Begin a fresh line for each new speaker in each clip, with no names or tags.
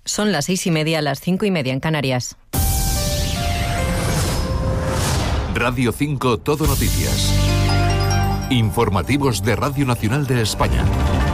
Son las 6:30, las 5:30 en Canarias.
Radio 5 Todo Noticias. Informativos de Radio Nacional de España.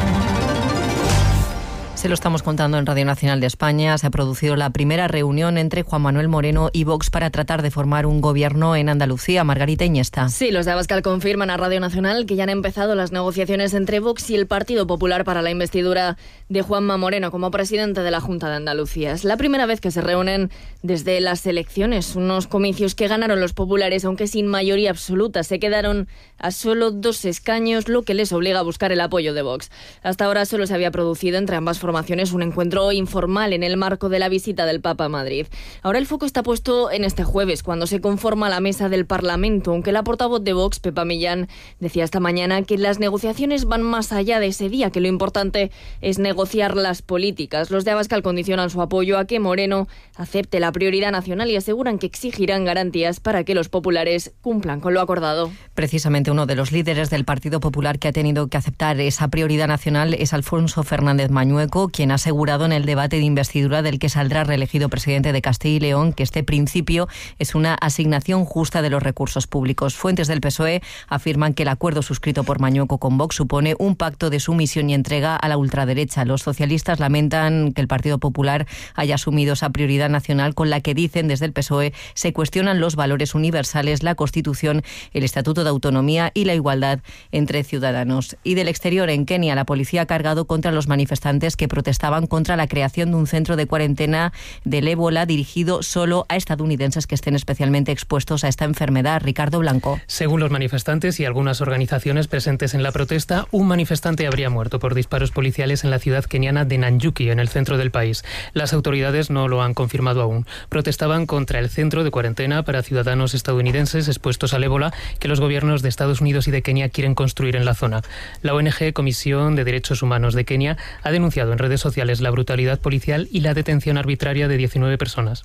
Se lo estamos contando en Radio Nacional de España. Se ha producido la primera reunión entre Juan Manuel Moreno y Vox para tratar de formar un gobierno en Andalucía. Margarita Iñesta.
Sí, los de Abascal confirman a Radio Nacional que ya han empezado las negociaciones entre Vox y el Partido Popular para la investidura de Juanma Moreno como presidente de la Junta de Andalucía. Es la primera vez que se reúnen desde las elecciones, unos comicios que ganaron los populares, aunque sin mayoría absoluta. Se quedaron a solo 2 escaños, lo que les obliga a buscar el apoyo de Vox. Hasta ahora solo se había producido entre ambas formaciones un encuentro informal en el marco de la visita del Papa a Madrid. Ahora el foco está puesto en este jueves, cuando se conforma la mesa del Parlamento, aunque la portavoz de Vox, Pepa Millán, decía esta mañana que las negociaciones van más allá de ese día, que lo importante es negociar las políticas. Los de Abascal condicionan su apoyo a que Moreno acepte la prioridad nacional y aseguran que exigirán garantías para que los populares cumplan con lo acordado.
Precisamente uno de los líderes del Partido Popular que ha tenido que aceptar esa prioridad nacional es Alfonso Fernández Mañueco, quien ha asegurado en el debate de investidura del que saldrá reelegido presidente de Castilla y León que este principio es una asignación justa de los recursos públicos. Fuentes del PSOE afirman que el acuerdo suscrito por Mañueco con Vox supone un pacto de sumisión y entrega a la ultraderecha. Los socialistas lamentan que el Partido Popular haya asumido esa prioridad nacional con la que, dicen desde el PSOE, se cuestionan los valores universales, la Constitución, el Estatuto de Autonomía y la igualdad entre ciudadanos. Y del exterior, en Kenia, la policía ha cargado contra los manifestantes que protestaban contra la creación de un centro de cuarentena del ébola dirigido solo a estadounidenses que estén especialmente expuestos a esta enfermedad. Ricardo Blanco.
Según los manifestantes y algunas organizaciones presentes en la protesta, un manifestante habría muerto por disparos policiales en la ciudad keniana de Nanyuki, en el centro del país. Las autoridades no lo han confirmado aún. Protestaban contra el centro de cuarentena para ciudadanos estadounidenses expuestos al ébola que los gobiernos de Estados Unidos y de Kenia quieren construir en la zona. La ONG Comisión de Derechos Humanos de Kenia ha denunciado en redes sociales la brutalidad policial y la detención arbitraria de 19 personas.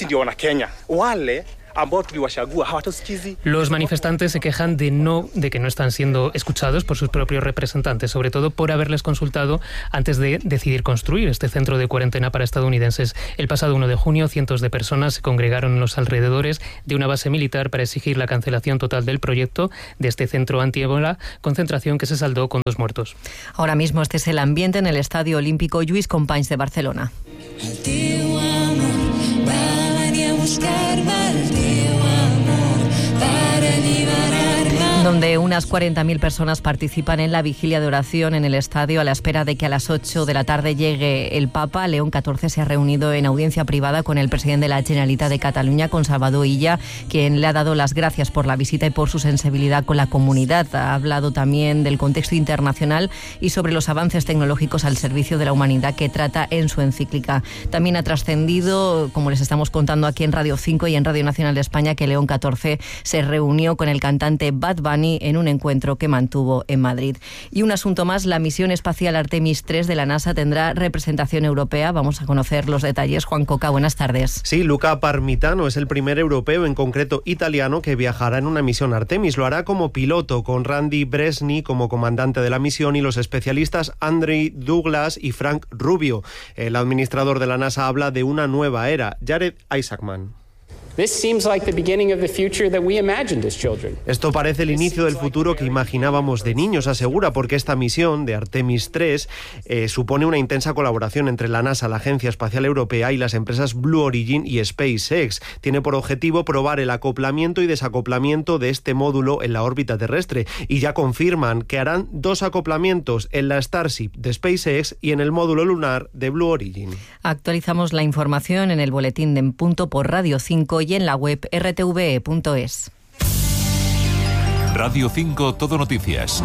Los manifestantes se quejan de que no están siendo escuchados por sus propios representantes, sobre todo por haberles consultado antes de decidir construir este centro de cuarentena para estadounidenses. El pasado 1 de junio, cientos de personas se congregaron en los alrededores de una base militar para exigir la cancelación total del proyecto de este centro anti-ébola, concentración que se saldó con 2 muertos.
Ahora mismo este es el ambiente en el Estadio Olímpico Lluís Companys de Barcelona. Donde unas 40.000 personas participan en la vigilia de oración en el estadio a la espera de que a las 8 de la tarde llegue el Papa. León XIV se ha reunido en audiencia privada con el presidente de la Generalitat de Cataluña, con Salvador Illa, quien le ha dado las gracias por la visita y por su sensibilidad con la comunidad. Ha hablado también del contexto internacional y sobre los avances tecnológicos al servicio de la humanidad que trata en su encíclica. También ha trascendido, como les estamos contando aquí en Radio 5 y en Radio Nacional de España, que León XIV se reunió con el cantante Bad Bunny en un encuentro que mantuvo en Madrid. Y un asunto más, la misión espacial Artemis 3 de la NASA tendrá representación europea. Vamos a conocer los detalles. Juan Coca, buenas tardes.
Sí, Luca Parmitano es el primer europeo, en concreto italiano, que viajará en una misión Artemis. Lo hará como piloto, con Randy Bresni como comandante de la misión y los especialistas Andrei Douglas y Frank Rubio. El administrador de la NASA habla de una nueva era. Jared Isaacman. Esto parece el inicio del futuro que imaginábamos de niños, asegura, porque esta misión de Artemis 3 supone una intensa colaboración entre la NASA, la Agencia Espacial Europea, y las empresas Blue Origin y SpaceX. Tiene por objetivo probar el acoplamiento y desacoplamiento de este módulo en la órbita terrestre, y ya confirman que harán 2 acoplamientos, en la Starship de SpaceX y en el módulo lunar de Blue Origin.
Actualizamos la información en el boletín de En Punto por Radio 5 y en la web rtve.es.
Radio 5 Todo Noticias.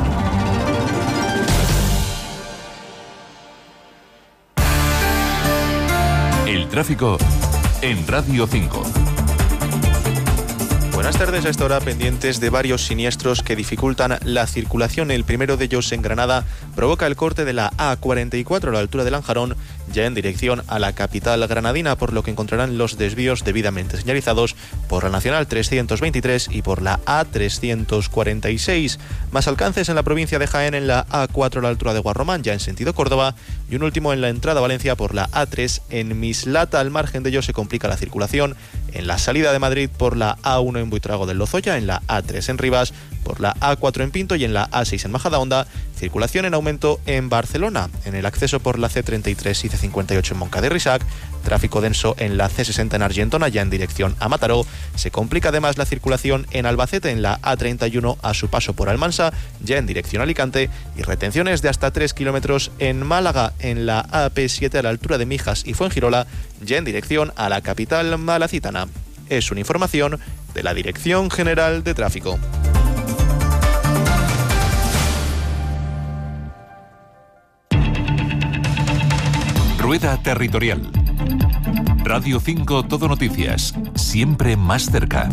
El tráfico en Radio 5.
Buenas tardes. A esta hora pendientes de varios siniestros que dificultan la circulación. El primero de ellos en Granada provoca el corte de la A44 a la altura de Lanjarón, ya en dirección a la capital granadina, por lo que encontrarán los desvíos debidamente señalizados por la Nacional 323 y por la A346. Más alcances en la provincia de Jaén en la A4 a la altura de Guarromán, ya en sentido Córdoba, y un último en la entrada a Valencia por la A3 en Mislata. Al margen de ello se complica la circulación en la salida de Madrid por la A1 en Buitrago del Lozoya, en la A3 en Rivas, por la A4 en Pinto y en la A6 en Majadahonda. Circulación en aumento en Barcelona, en el acceso por la C33 y C58 en Moncada y Risac. Tráfico denso en la C60 en Argentona, ya en dirección a Mataró. Se complica además la circulación en Albacete, en la A31 a su paso por Almansa, ya en dirección a Alicante. Y retenciones de hasta 3 kilómetros en Málaga, en la AP7 a la altura de Mijas y Fuengirola, ya en dirección a la capital malacitana. Es una información de la Dirección General de Tráfico.
Rueda Territorial. Radio 5 Todo Noticias. Siempre más cerca.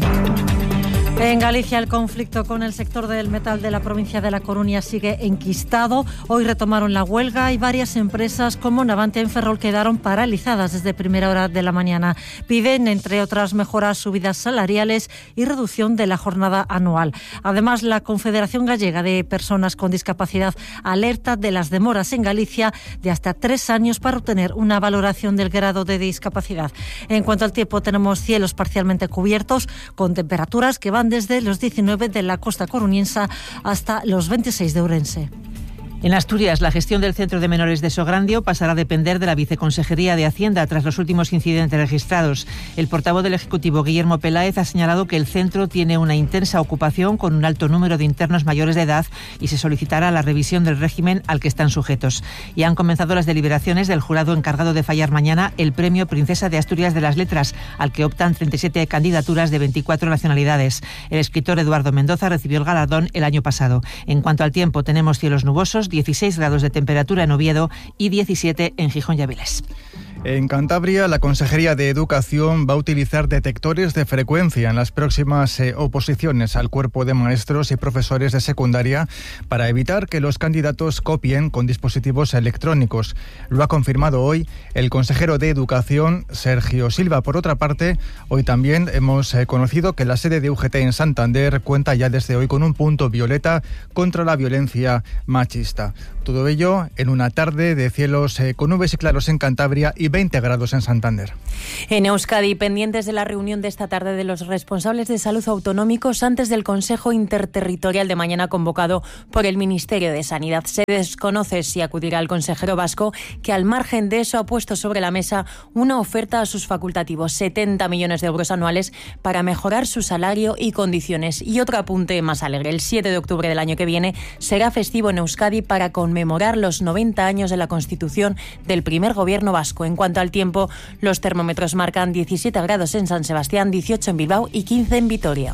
En Galicia el conflicto con el sector del metal de la provincia de La Coruña sigue enquistado. Hoy retomaron la huelga y varias empresas como Navantia en Ferrol quedaron paralizadas desde primera hora de la mañana. Piden, entre otras mejoras, subidas salariales y reducción de la jornada anual. Además, la Confederación Gallega de Personas con Discapacidad alerta de las demoras en Galicia de hasta 3 años para obtener una valoración del grado de discapacidad. En cuanto al tiempo, tenemos cielos parcialmente cubiertos con temperaturas que van desde los 19 de la costa coruñense hasta los 26 de Ourense.
En Asturias, la gestión del Centro de Menores de Sograndio pasará a depender de la Viceconsejería de Hacienda tras los últimos incidentes registrados. El portavoz del Ejecutivo, Guillermo Peláez, ha señalado que el centro tiene una intensa ocupación con un alto número de internos mayores de edad y se solicitará la revisión del régimen al que están sujetos. Y han comenzado las deliberaciones del jurado encargado de fallar mañana el Premio Princesa de Asturias de las Letras, al que optan 37 candidaturas de 24 nacionalidades. El escritor Eduardo Mendoza recibió el galardón el año pasado. En cuanto al tiempo, tenemos cielos nubosos, 16 grados de temperatura en Oviedo y 17 en Gijón y Avilés.
En Cantabria, la Consejería de Educación va a utilizar detectores de frecuencia en las próximas oposiciones al cuerpo de maestros y profesores de secundaria para evitar que los candidatos copien con dispositivos electrónicos. Lo ha confirmado hoy el consejero de Educación, Sergio Silva. Por otra parte, hoy también hemos conocido que la sede de UGT en Santander cuenta ya desde hoy con un punto violeta contra la violencia machista. Todo ello en una tarde de cielos con nubes y claros en Cantabria y 20 grados en Santander.
En Euskadi, pendientes de la reunión de esta tarde de los responsables de salud autonómicos antes del Consejo Interterritorial de mañana convocado por el Ministerio de Sanidad. Se desconoce si acudirá el consejero vasco, que al margen de eso ha puesto sobre la mesa una oferta a sus facultativos, 70 millones de euros anuales para mejorar su salario y condiciones. Y otro apunte más alegre, el 7 de octubre del año que viene será festivo en Euskadi para conmemorar los 90 años de la constitución del primer gobierno vasco. En cuanto al tiempo, los termómetros marcan 17 grados en San Sebastián, 18 en Bilbao y 15 en Vitoria.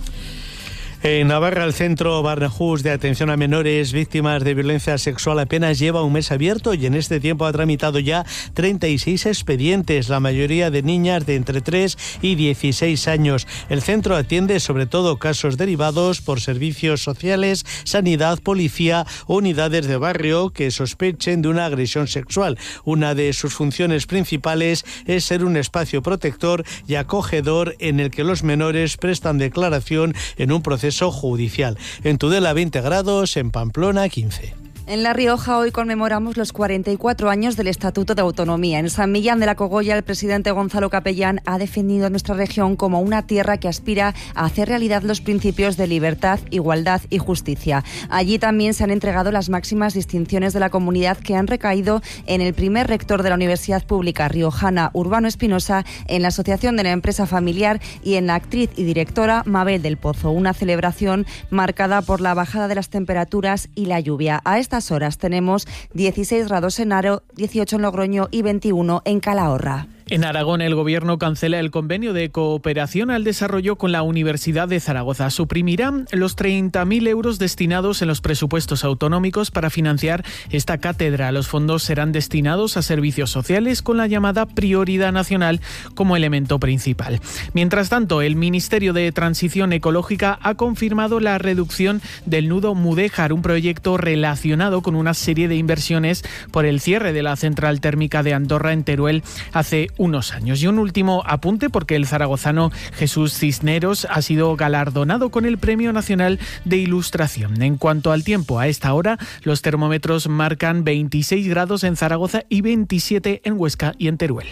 En Navarra, el Centro Barnahus de Atención a Menores Víctimas de Violencia Sexual apenas lleva un mes abierto y en este tiempo ha tramitado ya 36 expedientes, la mayoría de niñas de entre 3 y 16 años. El centro atiende sobre todo casos derivados por servicios sociales, sanidad, policía o unidades de barrio que sospechen de una agresión sexual. Una de sus funciones principales es ser un espacio protector y acogedor en el que los menores prestan declaración en un proceso judicial. En Tudela 20 grados, en Pamplona 15.
En La Rioja hoy conmemoramos los 44 años del Estatuto de Autonomía. En San Millán de la Cogolla, el presidente Gonzalo Capellán ha defendido a nuestra región como una tierra que aspira a hacer realidad los principios de libertad, igualdad y justicia. Allí también se han entregado las máximas distinciones de la comunidad que han recaído en el primer rector de la Universidad Pública Riojana, Urbano Espinosa, en la Asociación de la Empresa Familiar y en la actriz y directora Mabel del Pozo. Una celebración marcada por la bajada de las temperaturas y la lluvia. A estas horas tenemos 16 grados en Haro, 18 en Logroño y 21 en Calahorra.
En Aragón, el Gobierno cancela el convenio de cooperación al desarrollo con la Universidad de Zaragoza. Suprimirán los 30.000 euros destinados en los presupuestos autonómicos para financiar esta cátedra. Los fondos serán destinados a servicios sociales con la llamada prioridad nacional como elemento principal. Mientras tanto, el Ministerio de Transición Ecológica ha confirmado la reducción del nudo Mudéjar, un proyecto relacionado con una serie de inversiones por el cierre de la central térmica de Andorra en Teruel hace unos años. Y un último apunte, porque el zaragozano Jesús Cisneros ha sido galardonado con el Premio Nacional de Ilustración. En cuanto al tiempo, a esta hora los termómetros marcan 26 grados en Zaragoza y 27 en Huesca y en Teruel.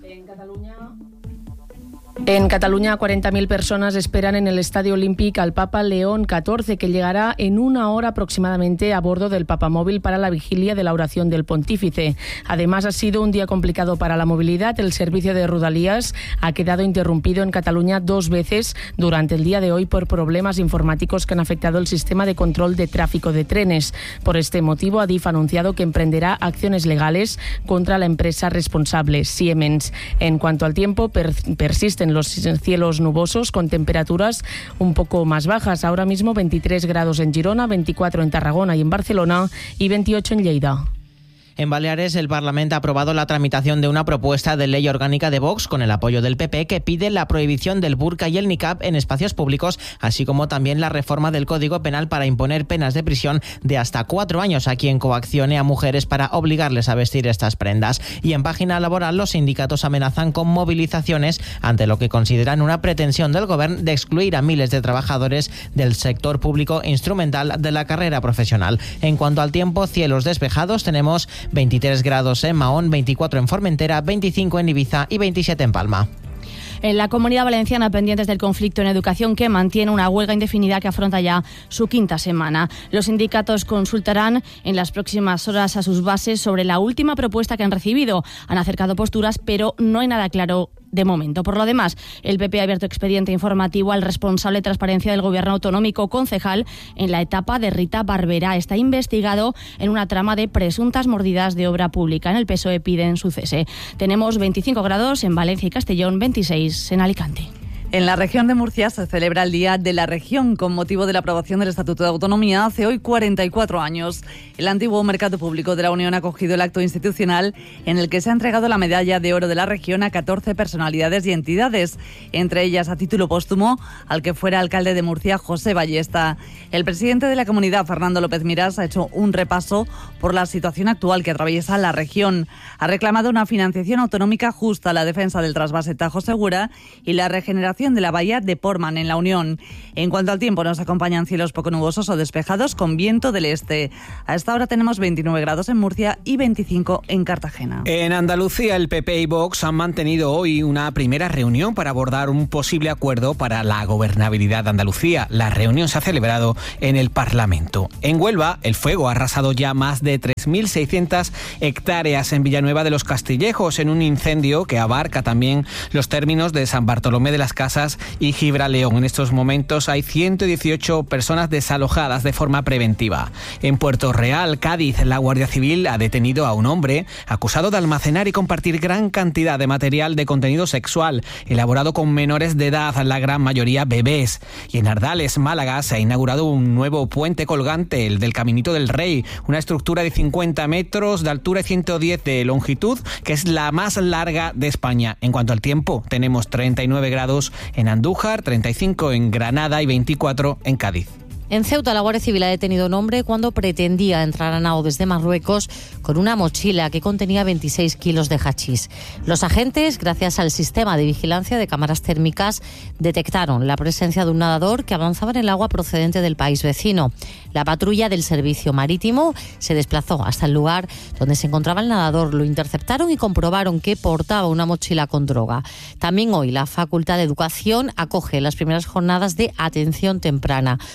En Cataluña, 40.000 personas esperan en el Estadio Olímpic al Papa León XIV, que llegará en una hora aproximadamente a bordo del papamóvil para la vigilia de la oración del pontífice. Además, ha sido un día complicado para la movilidad. El servicio de Rodalías ha quedado interrumpido en Cataluña 2 veces durante el día de hoy por problemas informáticos que han afectado el sistema de control de tráfico de trenes. Por este motivo, Adif ha anunciado que emprenderá acciones legales contra la empresa responsable, Siemens. En cuanto al tiempo, persisten los cielos nubosos con temperaturas un poco más bajas. Ahora mismo 23 grados en Girona, 24 en Tarragona y en Barcelona y 28 en Lleida.
En Baleares, el Parlamento ha aprobado la tramitación de una propuesta de ley orgánica de Vox con el apoyo del PP que pide la prohibición del burka y el niqab en espacios públicos, así como también la reforma del Código Penal para imponer penas de prisión de hasta 4 años a quien coaccione a mujeres para obligarles a vestir estas prendas. Y en página laboral, los sindicatos amenazan con movilizaciones ante lo que consideran una pretensión del Gobierno de excluir a miles de trabajadores del sector público instrumental de la carrera profesional. En cuanto al tiempo, cielos despejados, tenemos 23 grados en Mahón, 24 en Formentera, 25 en Ibiza y 27 en Palma.
En la Comunidad Valenciana, pendientes del conflicto en educación, que mantiene una huelga indefinida que afronta ya su 5ª semana. Los sindicatos consultarán en las próximas horas a sus bases sobre la última propuesta que han recibido. Han acercado posturas, pero no hay nada claro de momento. Por lo demás, el PP ha abierto expediente informativo al responsable de transparencia del Gobierno autonómico, concejal en la etapa de Rita Barberá. Está investigado en una trama de presuntas mordidas de obra pública. En el PSOE piden su cese. Tenemos 25 grados en Valencia y Castellón, 26 en Alicante.
En la región de Murcia se celebra el Día de la Región con motivo de la aprobación del Estatuto de Autonomía hace hoy 44 años. El antiguo mercado público de la Unión ha acogido el acto institucional en el que se ha entregado la medalla de oro de la región a 14 personalidades y entidades, entre ellas a título póstumo al que fuera alcalde de Murcia, José Ballesta. El presidente de la comunidad, Fernando López Miras, ha hecho un repaso por la situación actual que atraviesa la región. Ha reclamado una financiación autonómica justa, la defensa del trasvase Tajo Segura y la regeneración de la bahía de Portman en la Unión. En cuanto al tiempo, nos acompañan cielos poco nubosos o despejados con viento del este. A esta hora tenemos 29 grados en Murcia y 25 en Cartagena.
En Andalucía, el PP y Vox han mantenido hoy una primera reunión para abordar un posible acuerdo para la gobernabilidad de Andalucía. La reunión se ha celebrado en el Parlamento. En Huelva, el fuego ha arrasado ya más de 3.600 hectáreas en Villanueva de los Castillejos, en un incendio que abarca también los términos de San Bartolomé de las Casas y Gibraleón. En estos momentos hay 118 personas desalojadas de forma preventiva. En Puerto Real, Cádiz, la Guardia Civil ha detenido a un hombre acusado de almacenar y compartir gran cantidad de material de contenido sexual elaborado con menores de edad, la gran mayoría bebés. Y en Ardales, Málaga, se ha inaugurado un nuevo puente colgante, el del Caminito del Rey, una estructura de 50 metros de altura y 110 de longitud, que es la más larga de España. En cuanto al tiempo, tenemos 39 grados en Andújar, 35 en Granada y 24 en Cádiz.
En Ceuta, la Guardia Civil ha detenido a un hombre cuando pretendía entrar a Nao desde Marruecos con una mochila que contenía 26 kilos de hachís. Los agentes, gracias al sistema de vigilancia de cámaras térmicas, detectaron la presencia de un nadador que avanzaba en el agua procedente del país vecino. La patrulla del Servicio Marítimo se desplazó hasta el lugar donde se encontraba el nadador. Lo interceptaron y comprobaron que portaba una mochila con droga. También hoy la Facultad de Educación acoge las primeras jornadas de atención temprana. Una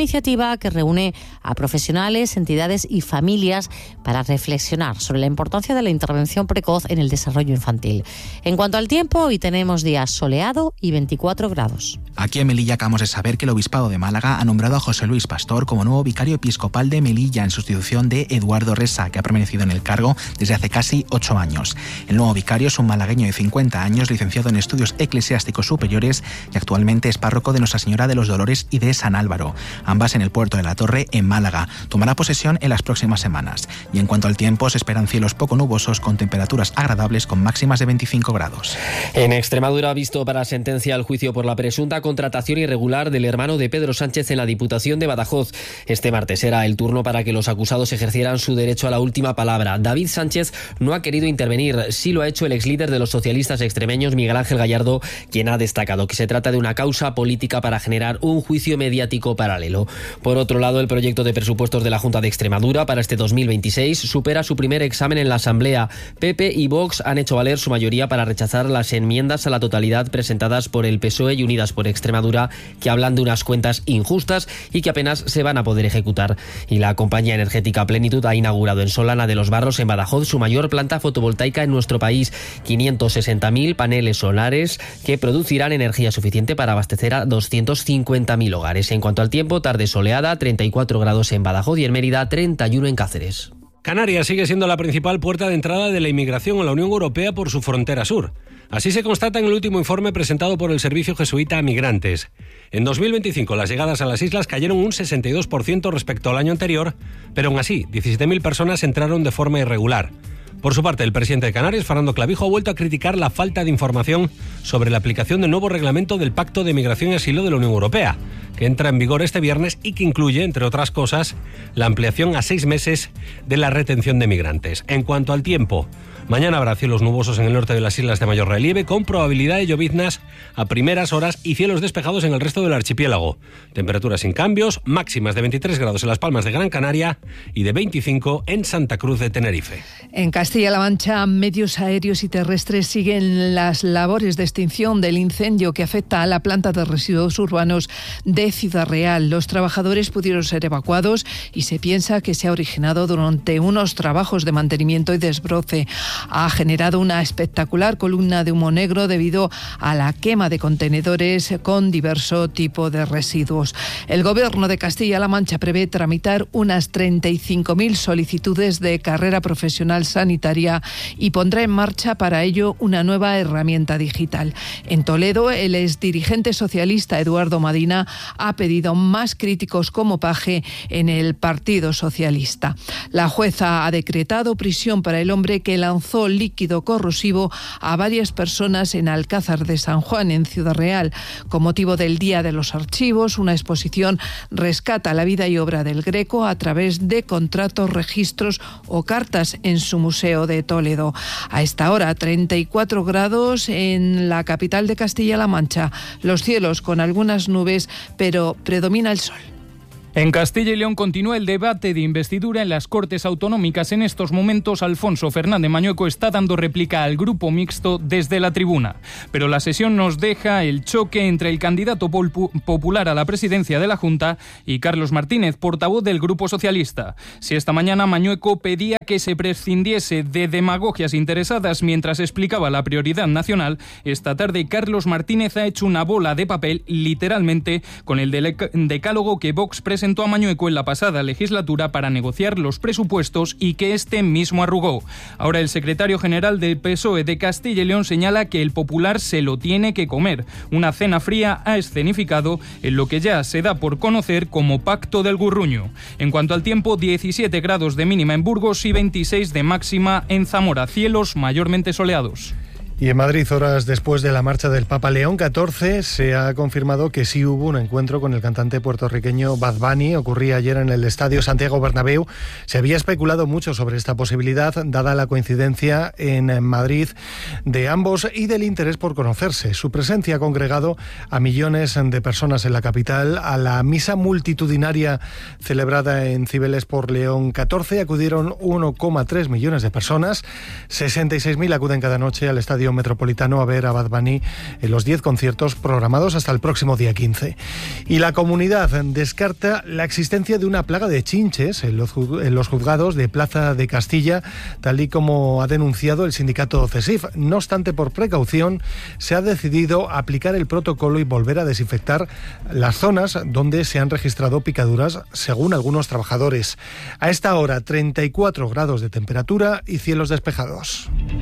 iniciativa que reúne a profesionales, entidades y familias para reflexionar sobre la importancia de la intervención precoz en el desarrollo infantil. En cuanto al tiempo, hoy tenemos día soleado y 24 grados.
Aquí en Melilla acabamos de saber que el Obispado de Málaga ha nombrado a José Luis Pastor como nuevo vicario episcopal de Melilla en sustitución de Eduardo Resa, que ha permanecido en el cargo desde hace casi 8 años. El nuevo vicario es un malagueño de 50 años, licenciado en estudios eclesiásticos superiores y actualmente es párroco de Nuestra Señora de los Dolores y de San Álvaro, ambas en el puerto de la Torre, en Málaga. Tomará posesión en las próximas semanas. Y en cuanto al tiempo, se esperan cielos poco nubosos con temperaturas agradables con máximas de 25 grados.
En Extremadura ha visto para sentencia el juicio por la presunta contratación irregular del hermano de Pedro Sánchez en la Diputación de Badajoz. Este martes era el turno para que los acusados ejercieran su derecho a la última palabra. David Sánchez no ha querido intervenir, sí lo ha hecho el exlíder de los socialistas extremeños, Miguel Ángel Gallardo, quien ha destacado que se trata de una causa política para generar un juicio mediático paralelo. Por otro lado, el proyecto de presupuestos de la Junta de Extremadura para este 2026 supera su primer examen en la Asamblea. PP y Vox han hecho valer su mayoría para rechazar las enmiendas a la totalidad presentadas por el PSOE y Unidas por Extremadura, que hablan de unas cuentas injustas y que apenas se van a poder ejecutar. Y la compañía energética Plenitud ha inaugurado en Solana de los Barros, en Badajoz, su mayor planta fotovoltaica en nuestro país. 560.000 paneles solares que producirán energía suficiente para abastecer a 250.000 hogares. En cuanto al tiempo, tarde soleada, 34 grados en Badajoz y en Mérida, 31 en Cáceres.
Canarias sigue siendo la principal puerta de entrada de la inmigración a la Unión Europea por su frontera sur. Así se constata en el último informe presentado por el Servicio Jesuita a Migrantes. En 2025 las llegadas a las islas cayeron un 62% respecto al año anterior, pero aún así 17.000 personas entraron de forma irregular. Por su parte, el presidente de Canarias, Fernando Clavijo, ha vuelto a criticar la falta de información sobre la aplicación del nuevo reglamento del Pacto de Migración y Asilo de la Unión Europea, que entra en vigor este viernes y que incluye, entre otras cosas, la ampliación a 6 meses de la retención de migrantes. En cuanto al tiempo, mañana habrá cielos nubosos en el norte de las islas de mayor relieve, con probabilidad de lloviznas a primeras horas y cielos despejados en el resto del archipiélago. Temperaturas sin cambios, máximas de 23 grados en Las Palmas de Gran Canaria y de 25 en Santa Cruz de Tenerife.
En Castilla-La Mancha, medios aéreos y terrestres siguen las labores de extinción del incendio que afecta a la planta de residuos urbanos de Ciudad Real. Los trabajadores pudieron ser evacuados y se piensa que se ha originado durante unos trabajos de mantenimiento y desbroce. Ha generado una espectacular columna de humo negro debido a la quema de contenedores con diverso tipo de residuos. El Gobierno de Castilla-La Mancha prevé tramitar unas 35.000 solicitudes de carrera profesional sanitaria y pondrá en marcha para ello una nueva herramienta digital. En Toledo, el exdirigente socialista Eduardo Madina ha pedido más críticos como Paje en el Partido Socialista. La jueza ha decretado prisión para el hombre que lanzó líquido corrosivo a varias personas en Alcázar de San Juan, en Ciudad Real. Con motivo del Día de los Archivos, una exposición rescata la vida y obra del Greco a través de contratos, registros o cartas en su museo de Toledo. A esta hora, 34 grados en la capital de Castilla-La Mancha. Los cielos con algunas nubes, pero predomina el sol.
En Castilla y León continúa el debate de investidura en las Cortes Autonómicas. En estos momentos, Alfonso Fernández Mañueco está dando réplica al grupo mixto desde la tribuna. Pero la sesión nos deja el choque entre el candidato popular a la presidencia de la Junta y Carlos Martínez, portavoz del Grupo Socialista. Si esta mañana Mañueco pedía que se prescindiese de demagogias interesadas mientras explicaba la prioridad nacional, esta tarde Carlos Martínez ha hecho una bola de papel, literalmente, con el decálogo que Vox presentó a Mañueco en la pasada legislatura para negociar los presupuestos y que este mismo arrugó. Ahora el secretario general del PSOE de Castilla y León señala que el popular se lo tiene que comer. Una cena fría ha escenificado en lo que ya se da por conocer como Pacto del Gurruño. En cuanto al tiempo, 17 grados de mínima en Burgos y 26 de máxima en Zamora, cielos mayormente soleados.
Y en Madrid, horas después de la marcha del Papa León XIV, se ha confirmado que sí hubo un encuentro con el cantante puertorriqueño Bad Bunny. Ocurría ayer en el Estadio Santiago Bernabéu. Se había especulado mucho sobre esta posibilidad, dada la coincidencia en Madrid de ambos y del interés por conocerse. Su presencia ha congregado a millones de personas en la capital. A la misa multitudinaria celebrada en Cibeles por León XIV acudieron 1,3 millones de personas. 66.000 acuden cada noche al Estadio Estadio Metropolitano a ver a Bad Bunny en los 10 conciertos programados hasta el próximo día 15. Y la comunidad descarta la existencia de una plaga de chinches en los juzgados de Plaza de Castilla, tal y como ha denunciado el sindicato CESIF. No obstante, por precaución, se ha decidido aplicar el protocolo y volver a desinfectar las zonas donde se han registrado picaduras, según algunos trabajadores. A esta hora, 34 grados de temperatura y cielos despejados.